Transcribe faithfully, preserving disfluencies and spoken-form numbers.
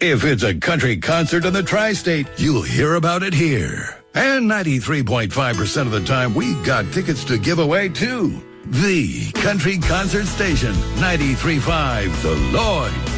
If it's a country concert in the tri-state, you'll hear about it here. And ninety-three point five percent of the time, we got tickets to give away, too. The Country Concert Station, ninety-three point five, The Lloyd.